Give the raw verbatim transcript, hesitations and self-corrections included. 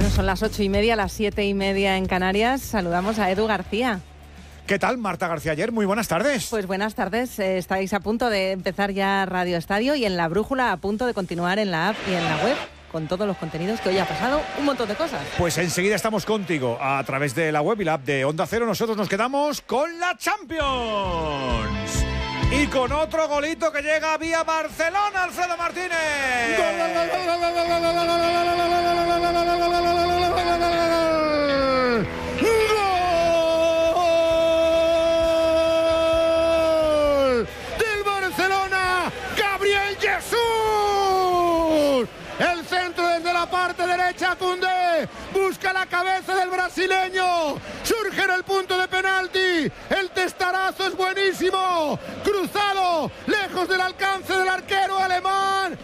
Son las ocho y media, las siete y media en Canarias. Saludamos a Edu García. ¿Qué tal, Marta García Ayer? Muy buenas tardes. Pues buenas tardes. Eh, estáis a punto de empezar ya Radio Estadio y en La Brújula a punto de continuar en la app y en la web con todos los contenidos que hoy ha pasado un montón de cosas. Pues enseguida estamos contigo a través de la web y la app de Onda Cero. Nosotros nos quedamos con la Champions. Y con otro golito que llega vía Barcelona, Alfredo Martínez. ¡Gol del Barcelona! ¡Gabriel Jesús! El centro desde la parte derecha, Koundé busca la cabeza del brasileño, surge en el punto de penalti, el testarazo es buenísimo, cruzado, lejos del alcance del arquero alemán,